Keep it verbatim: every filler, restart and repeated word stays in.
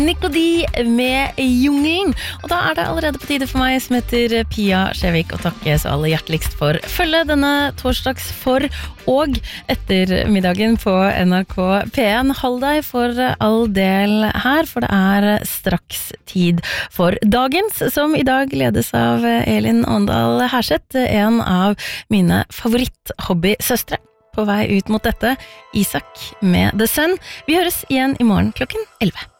Nikodi med Jungelen. Og da er det allerede på tide for meg som heter Pia Skjevik å takke så aller hjerteligst for følge denne torsdags for og ettermiddagen på N R K P en. Hold deg for all del her, for det er straks tid for dagens, som i dag ledes av Elin Åndal Herseth, en av mine favoritt-hobbysøstre på vei ut mot dette, Isak med The Sun. Vi høres igjen i morgen klokken elleve.